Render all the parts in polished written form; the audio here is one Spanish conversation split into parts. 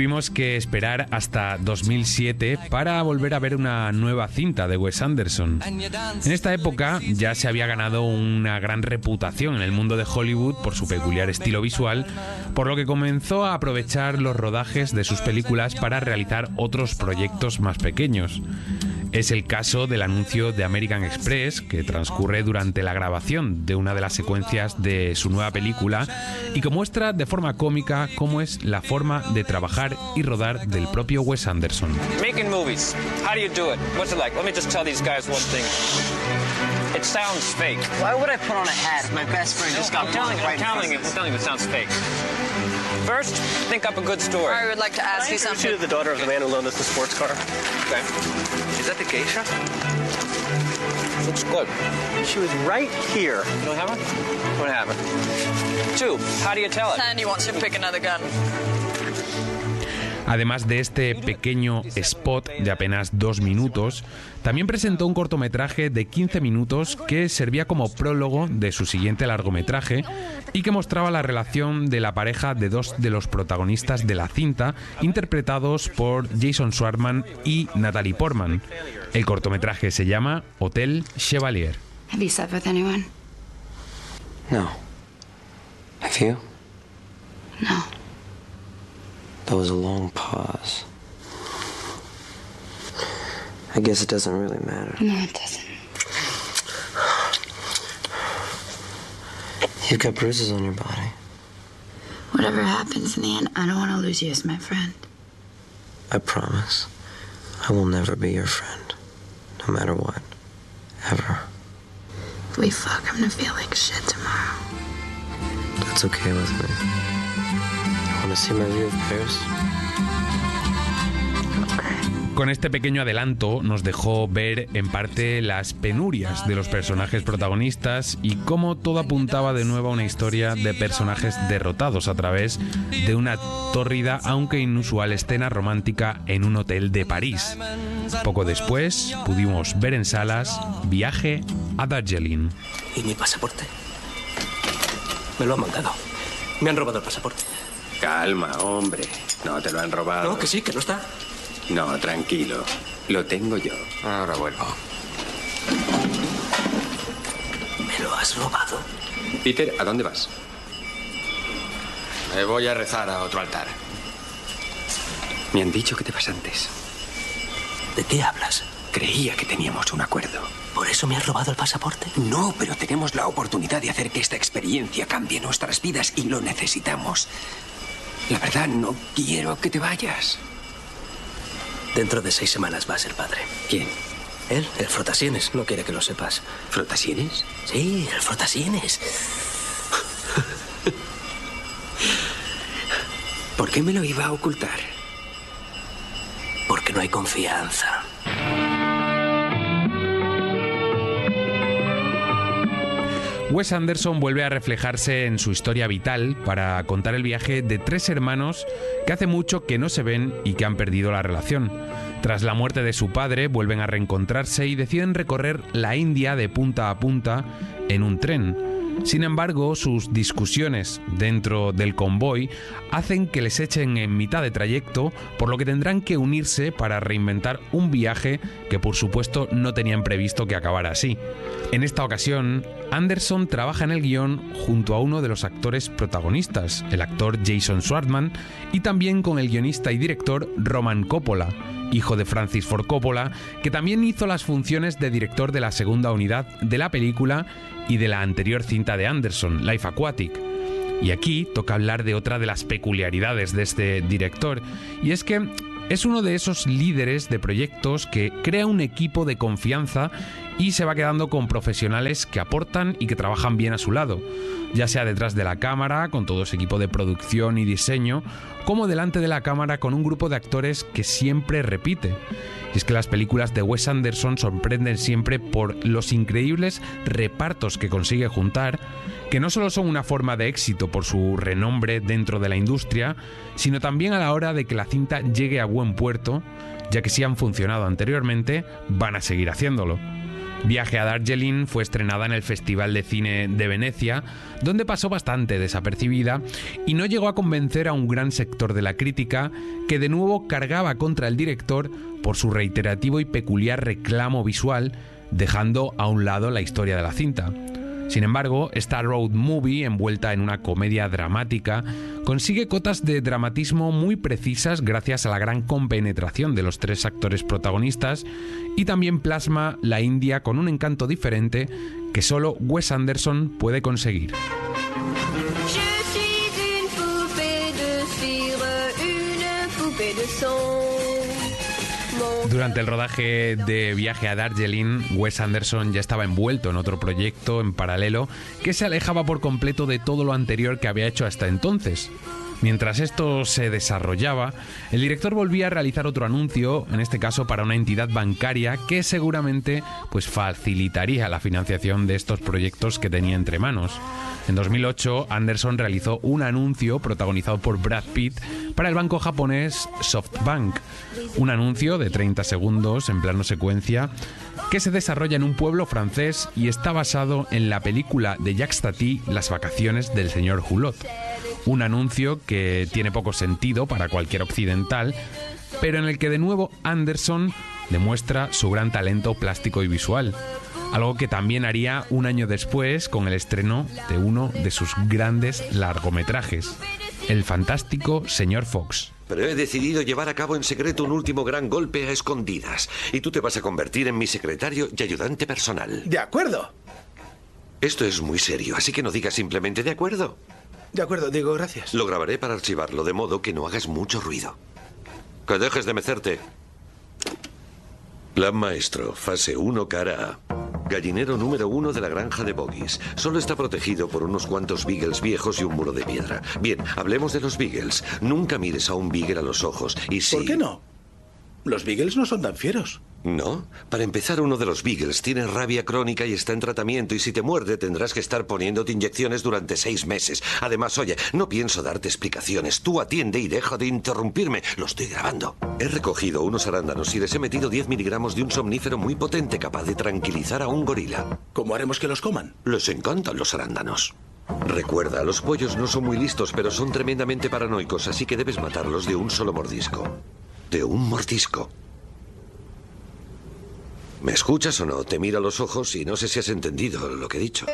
tuvimos que esperar hasta 2007 para volver a ver una nueva cinta de Wes Anderson. En esta época ya se había ganado una gran reputación en el mundo de Hollywood por su peculiar estilo visual, por lo que comenzó a aprovechar los rodajes de sus películas para realizar otros proyectos más pequeños. Es el caso del anuncio de American Express, que transcurre durante la grabación de una de las secuencias de su nueva película y que muestra de forma cómica cómo es la forma de trabajar y rodar del propio Wes Anderson. Making movies. How do you do it? What's it like? Let me just tell these guys one thing. It sounds fake. Why would I put on a hat if my best friend just got I'm telling you, it sounds fake. First, think up a good story. I would like to ask you something. She's the daughter of the man who loaned us the sports car. Okay. Is that the geisha? Looks good. She was right here. You don't have her? What happened? Two, how do you tell it? Sandy wants to pick another gun. Además de este pequeño spot de apenas 2 minutos, también presentó un cortometraje de 15 minutos que servía como prólogo de su siguiente largometraje y que mostraba la relación de la pareja de dos de los protagonistas de la cinta, interpretados por Jason Schwartzman y Natalie Portman. El cortometraje se llama Hotel Chevalier. Have you slept with anyone? No. Have you? No. There was a long pause. I guess it doesn't really matter. No, it doesn't. You've got bruises on your body. Whatever happens in the end, I don't want to lose you as my friend. I promise. I will never be your friend. No matter what. Ever. If we fuck, I'm gonna feel like shit tomorrow. That's okay with me. You wanna see my view of Paris? Con este pequeño adelanto nos dejó ver en parte las penurias de los personajes protagonistas y cómo todo apuntaba de nuevo a una historia de personajes derrotados a través de una tórrida aunque inusual escena romántica en un hotel de París. Poco después pudimos ver en salas Viaje a Darjeeling. ¿Y mi pasaporte? Me lo han mandado. Me han robado el pasaporte. Calma, hombre. No te lo han robado. No, que sí, que no está. No, tranquilo. Lo tengo yo. Ahora vuelvo. ¿Me lo has robado? Peter, ¿a dónde vas? Me voy a rezar a otro altar. Me han dicho que te vas antes. ¿De qué hablas? Creía que teníamos un acuerdo. ¿Por eso me has robado el pasaporte? No, pero tenemos la oportunidad de hacer que esta experiencia cambie nuestras vidas y lo necesitamos. La verdad, no quiero que te vayas. Dentro de 6 semanas va a ser padre. ¿Quién? Él, el Frotasienes. No quiere que lo sepas. ¿Frotasienes? Sí, el Frotasienes. ¿Por qué me lo iba a ocultar? Porque no hay confianza. Wes Anderson vuelve a reflejarse en su historia vital para contar el viaje de 3 hermanos que hace mucho que no se ven y que han perdido la relación. Tras la muerte de su padre, vuelven a reencontrarse y deciden recorrer la India de punta a punta en un tren. Sin embargo, sus discusiones dentro del convoy hacen que les echen en mitad de trayecto, por lo que tendrán que unirse para reinventar un viaje que por supuesto no tenían previsto que acabara así. En esta ocasión, Anderson trabaja en el guión junto a uno de los actores protagonistas, el actor Jason Schwartzman, y también con el guionista y director Roman Coppola, hijo de Francis Ford Coppola, que también hizo las funciones de director de la segunda unidad de la película y de la anterior cinta de Anderson, Life Aquatic. Y aquí toca hablar de otra de las peculiaridades de este director, y es que es uno de esos líderes de proyectos que crea un equipo de confianza y se va quedando con profesionales que aportan y que trabajan bien a su lado, ya sea detrás de la cámara, con todo ese equipo de producción y diseño, como delante de la cámara con un grupo de actores que siempre repite. Y es que las películas de Wes Anderson sorprenden siempre por los increíbles repartos que consigue juntar, que no solo son una forma de éxito por su renombre dentro de la industria, sino también a la hora de que la cinta llegue a buen puerto, ya que si han funcionado anteriormente, van a seguir haciéndolo. Viaje a Darjeeling fue estrenada en el Festival de Cine de Venecia, donde pasó bastante desapercibida y no llegó a convencer a un gran sector de la crítica, que de nuevo cargaba contra el director por su reiterativo y peculiar reclamo visual, dejando a un lado la historia de la cinta. Sin embargo, esta road movie, envuelta en una comedia dramática, consigue cotas de dramatismo muy precisas gracias a la gran compenetración de los tres actores protagonistas, y también plasma la India con un encanto diferente que solo Wes Anderson puede conseguir. Durante el rodaje de Viaje a Darjeeling, Wes Anderson ya estaba envuelto en otro proyecto en paralelo que se alejaba por completo de todo lo anterior que había hecho hasta entonces. Mientras esto se desarrollaba, el director volvía a realizar otro anuncio, en este caso para una entidad bancaria que seguramente facilitaría la financiación de estos proyectos que tenía entre manos. En 2008, Anderson realizó un anuncio protagonizado por Brad Pitt para el banco japonés SoftBank. Un anuncio de 30 segundos en plano secuencia que se desarrolla en un pueblo francés y está basado en la película de Jacques Tati, Las vacaciones del señor Hulot. Un anuncio que tiene poco sentido para cualquier occidental, pero en el que de nuevo Anderson demuestra su gran talento plástico y visual. Algo que también haría un año después con el estreno de uno de sus grandes largometrajes, El fantástico señor Fox. Pero he decidido llevar a cabo en secreto un último gran golpe a escondidas, y tú te vas a convertir en mi secretario y ayudante personal. De acuerdo. Esto es muy serio, así que no digas simplemente de acuerdo. De acuerdo, digo gracias. Lo grabaré para archivarlo, de modo que no hagas mucho ruido. Que dejes de mecerte. Plan maestro, fase 1, cara A. Gallinero número 1 de la granja de Bogies. Solo está protegido por unos cuantos beagles viejos y un muro de piedra. Bien, hablemos de los beagles. Nunca mires a un beagle a los ojos. Y si... ¿Por qué no? Los beagles no son tan fieros. ¿No? Para empezar, uno de los beagles tiene rabia crónica y está en tratamiento, y si te muerde tendrás que estar poniéndote inyecciones durante 6 meses. Además, oye, no pienso darte explicaciones. Tú atiende y deja de interrumpirme. Lo estoy grabando. He recogido unos arándanos y les he metido 10 miligramos de un somnífero muy potente capaz de tranquilizar a un gorila. ¿Cómo haremos que los coman? Les encantan los arándanos. Recuerda, los pollos no son muy listos, pero son tremendamente paranoicos, así que debes matarlos de un solo mordisco. De un mordisco. ¿Me escuchas o no? Te miro a los ojos y no sé si has entendido lo que he dicho.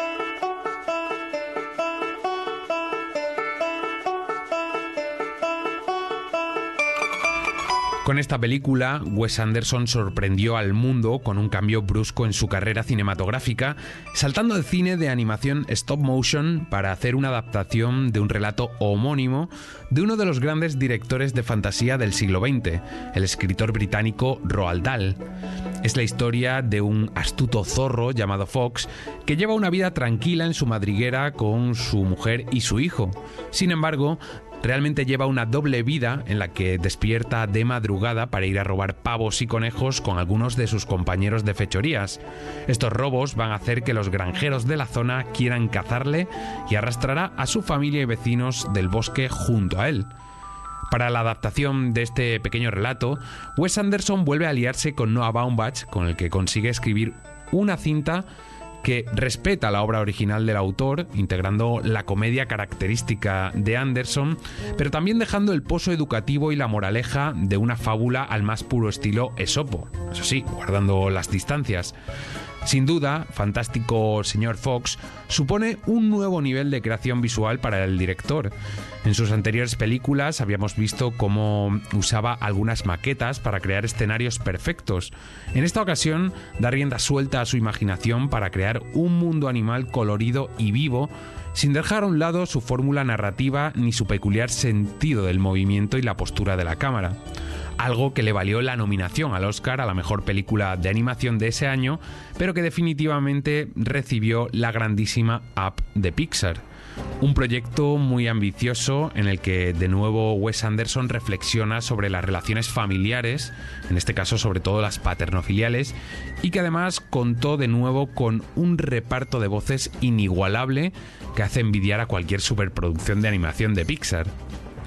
Con esta película, Wes Anderson sorprendió al mundo con un cambio brusco en su carrera cinematográfica, saltando al cine de animación stop motion para hacer una adaptación de un relato homónimo de uno de los grandes directores de fantasía del siglo XX, el escritor británico Roald Dahl. Es la historia de un astuto zorro llamado Fox que lleva una vida tranquila en su madriguera con su mujer y su hijo. Sin embargo, realmente lleva una doble vida en la que despierta de madrugada para ir a robar pavos y conejos con algunos de sus compañeros de fechorías. Estos robos van a hacer que los granjeros de la zona quieran cazarle y arrastrará a su familia y vecinos del bosque junto a él. Para la adaptación de este pequeño relato, Wes Anderson vuelve a aliarse con Noah Baumbach, con el que consigue escribir una cinta que respeta la obra original del autor, integrando la comedia característica de Anderson, pero también dejando el pozo educativo y la moraleja de una fábula al más puro estilo Esopo, eso sí, guardando las distancias. Sin duda, Fantástico Señor Fox supone un nuevo nivel de creación visual para el director. En sus anteriores películas habíamos visto cómo usaba algunas maquetas para crear escenarios perfectos. En esta ocasión, da rienda suelta a su imaginación para crear un mundo animal colorido y vivo, sin dejar a un lado su fórmula narrativa ni su peculiar sentido del movimiento y la postura de la cámara. Algo que le valió la nominación al Oscar a la mejor película de animación de ese año, pero que definitivamente recibió la grandísima Up de Pixar. Un proyecto muy ambicioso en el que de nuevo Wes Anderson reflexiona sobre las relaciones familiares, en este caso sobre todo las paternofiliales, y que además contó de nuevo con un reparto de voces inigualable que hace envidiar a cualquier superproducción de animación de Pixar.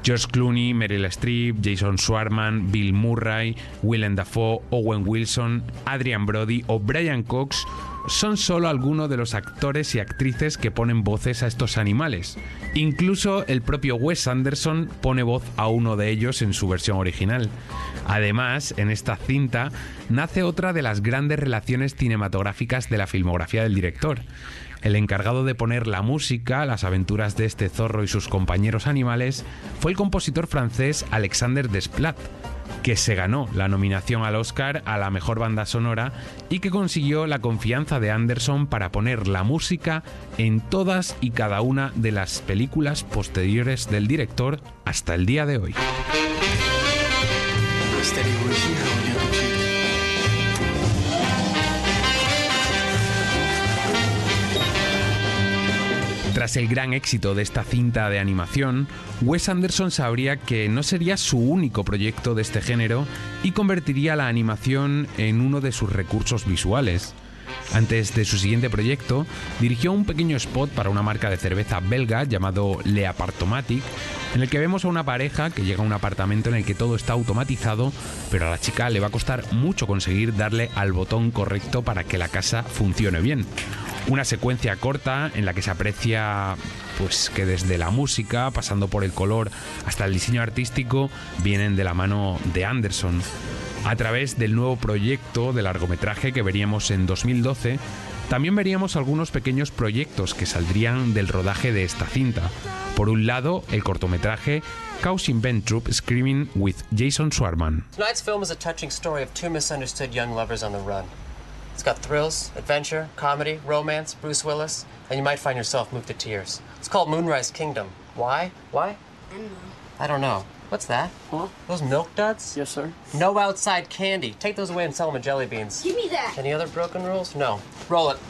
George Clooney, Meryl Streep, Jason Schwartzman, Bill Murray, Willem Dafoe, Owen Wilson, Adrian Brody o Brian Cox son solo algunos de los actores y actrices que ponen voces a estos animales. Incluso el propio Wes Anderson pone voz a uno de ellos en su versión original. Además, en esta cinta nace otra de las grandes relaciones cinematográficas de la filmografía del director. El encargado de poner la música a las aventuras de este zorro y sus compañeros animales fue el compositor francés Alexander Desplat, que se ganó la nominación al Oscar a la mejor banda sonora y que consiguió la confianza de Anderson para poner la música en todas y cada una de las películas posteriores del director hasta el día de hoy. Tras el gran éxito de esta cinta de animación, Wes Anderson sabría que no sería su único proyecto de este género y convertiría la animación en uno de sus recursos visuales. Antes de su siguiente proyecto, dirigió un pequeño spot para una marca de cerveza belga llamado Le Appartomatic, en el que vemos a una pareja que llega a un apartamento en el que todo está automatizado, pero a la chica le va a costar mucho conseguir darle al botón correcto para que la casa funcione bien. Una secuencia corta en la que se aprecia pues que desde la música, pasando por el color hasta el diseño artístico, vienen de la mano de Anderson. A través del nuevo proyecto de largometraje que veríamos en 2012, también veríamos algunos pequeños proyectos que saldrían del rodaje de esta cinta. Por un lado, el cortometraje Causing Ventrup Screaming with Jason Schwartzman. Tonight's film is a touching story of two misunderstood young lovers on the run. It's got thrills, adventure, comedy, romance, Bruce Willis, and you might find yourself moved to tears. It's called Moonrise Kingdom. Why? Why? I don't know. What's that? Huh? Those milk duds? Yes, sir. No outside candy. Take those away and sell them at Jelly Beans. Give me that. Any other broken rules? No. Roll it.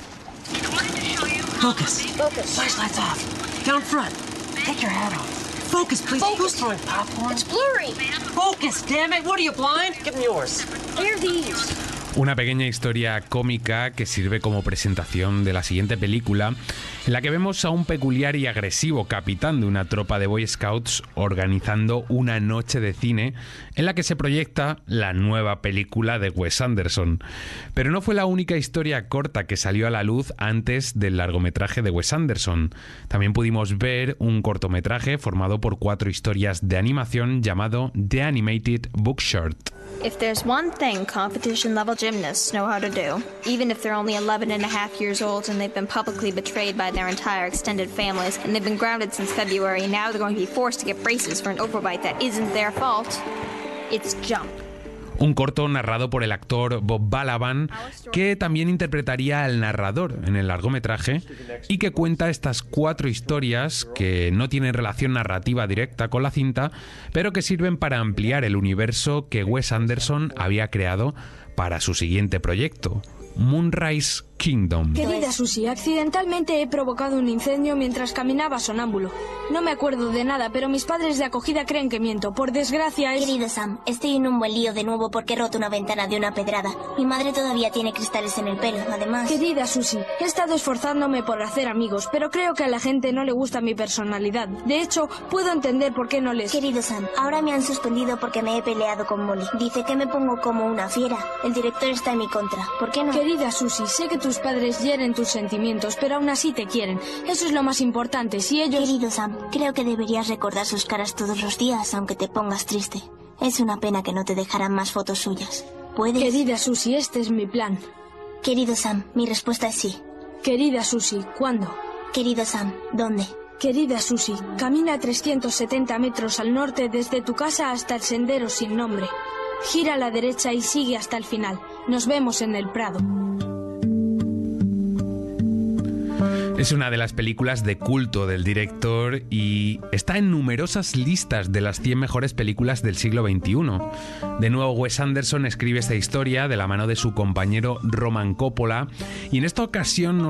Focus. Focus. Flashlights off. Down front. Take your hat off. Focus, please. Focus. Who's throwing popcorn? It's blurry. Focus, damn it. What are you, blind? Give them yours. Where are these? Una pequeña historia cómica que sirve como presentación de la siguiente película, en la que vemos a un peculiar y agresivo capitán de una tropa de Boy Scouts organizando una noche de cine en la que se proyecta la nueva película de Wes Anderson. Pero no fue la única historia corta que salió a la luz antes del largometraje de Wes Anderson. También pudimos ver un cortometraje formado por 4 historias de animación llamado The Animated Book Short. If there's one thing competition-level gymnasts know how to do, even if they're only 11 and a half years old and they've been publicly betrayed by their entire extended families and they've been grounded since February, and now they're going to be forced to get braces for an overbite that isn't their fault, it's jump. Un corto narrado por el actor Bob Balaban, que también interpretaría al narrador en el largometraje y que cuenta estas 4 historias que no tienen relación narrativa directa con la cinta, pero que sirven para ampliar el universo que Wes Anderson había creado para su siguiente proyecto, Moonrise Kingdom. Querida Susie, accidentalmente he provocado un incendio mientras caminaba sonámbulo. No me acuerdo de nada, pero mis padres de acogida creen que miento. Por desgracia es... Querido Sam, estoy en un buen lío de nuevo porque he roto una ventana de una pedrada. Mi madre todavía tiene cristales en el pelo, además... Querida Susie, he estado esforzándome por hacer amigos, pero creo que a la gente no le gusta mi personalidad. De hecho, puedo entender por qué no les... Querido Sam, ahora me han suspendido porque me he peleado con Molly. Dice que me pongo como una fiera. El director está en mi contra. ¿Por qué no? Querida Susie, sé que tus padres hieren tus sentimientos, pero aún así te quieren. Eso es lo más importante. Si ellos... Querido Sam, creo que deberías recordar sus caras todos los días, aunque te pongas triste. Es una pena que no te dejarán más fotos suyas. ¿Puedes? Querida Susie, este es mi plan. Querido Sam, mi respuesta es sí. Querida Susie, ¿cuándo? Querido Sam, ¿dónde? Querida Susie, camina 370 metros al norte desde tu casa hasta el sendero sin nombre. Gira a la derecha y sigue hasta el final. Nos vemos en el Prado. Es una de las películas de culto del director y está en numerosas listas de las 100 mejores películas del siglo XXI. De nuevo, Wes Anderson escribe esta historia de la mano de su compañero Roman Coppola y en esta ocasión